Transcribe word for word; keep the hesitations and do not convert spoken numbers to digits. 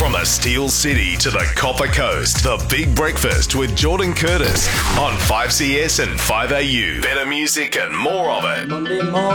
From the Steel City to the Copper Coast, The Big Breakfast with Jordan Curtis on five C S and five A U. Better music and more of it. Monday morning.